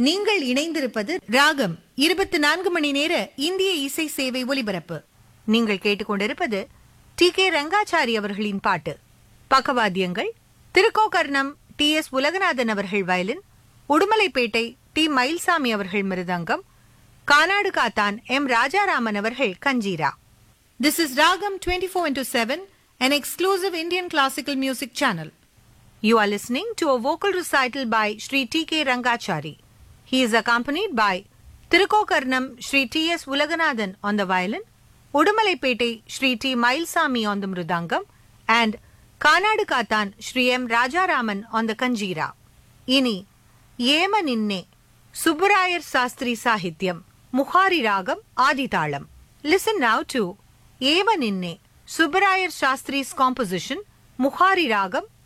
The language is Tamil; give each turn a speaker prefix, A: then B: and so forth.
A: நீங்கள் இணைந்திருப்பது ராகம் 24 மணி நேர இந்திய இசை சேவை ஒலிபரப்பு. நீங்கள் கேட்டுக்கொண்டிருப்பது டி.கே. ரங்காச்சாரி அவர்களின் பாட்டு. பக்கவாத்தியங்கள் திருக்கோகர்ணம் டி.எஸ். உலகநாதன் அவர்கள் வயலின், உடுமலைப்பேட்டை டி. மயில்சாமி அவர்கள் மிருதங்கம், கானாடு காத்தான் எம். ராஜாராமன் அவர்கள் kanjira. This is Ragam 24/7, an exclusive Indian classical music channel. You are listening to a vocal recital by Sri T.K. Rangachari. He is accompanied by Tirukkokarnam Sri T.S. Ulaganathan on the violin, Udumalaippettai Sri T. Mailsamy on the mridangam, and Kanadu Kathan Sri M. Rajaraman on the kanjira. Ini Yema Ninne Subbarayar Sastri Sahityam Mukhari Ragam Adithalam. Listen now to Yema Ninne Subbarayar Shastri's composition Mukhari Ragam